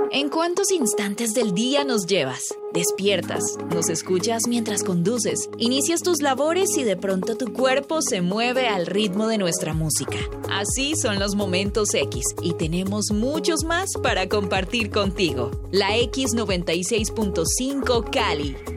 ¿En cuántos instantes del día nos llevas? Despiertas, nos escuchas mientras conduces, inicias tus labores y de pronto tu cuerpo se mueve al ritmo de nuestra música. Así son los momentos X y tenemos muchos más para compartir contigo. La X96.5 Cali.